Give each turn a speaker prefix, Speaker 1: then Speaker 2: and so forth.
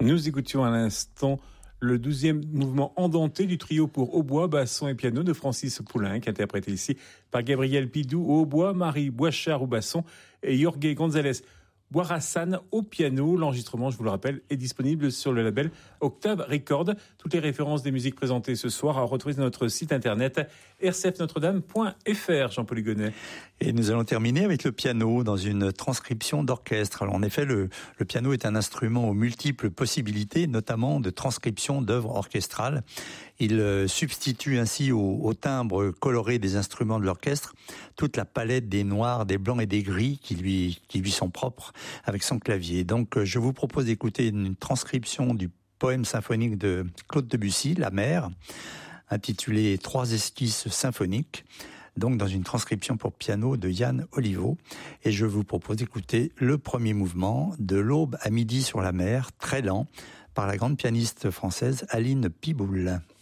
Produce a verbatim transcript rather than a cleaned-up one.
Speaker 1: Nous écoutions à l'instant le douzième mouvement andenté du trio pour hautbois, basson et piano de Francis Poulenc, interprété ici par Gabriel Pidou au hautbois, Marie Boischard au basson et Jorge González Boirassan au piano. L'enregistrement, je vous le rappelle, est disponible sur le label Octave Records. Toutes les références des musiques présentées ce soir à retrouver sur notre site internet r c f notre dame point f r. Jean-Paul Hugonnet.
Speaker 2: Et nous allons terminer avec le piano dans une transcription d'orchestre. Alors en effet, le, le piano est un instrument aux multiples possibilités, notamment de transcription d'œuvres orchestrales. Il euh, substitue ainsi au, au timbre coloré des instruments de l'orchestre toute la palette des noirs, des blancs et des gris qui lui, qui lui sont propres avec son clavier. Donc je vous propose d'écouter une transcription du poème symphonique de Claude Debussy, La Mer, intitulé Trois esquisses symphoniques, donc dans une transcription pour piano de Yann Oliveau. Et je vous propose d'écouter le premier mouvement, de l'aube à midi sur la mer, très lent, par la grande pianiste française Aline Piboul.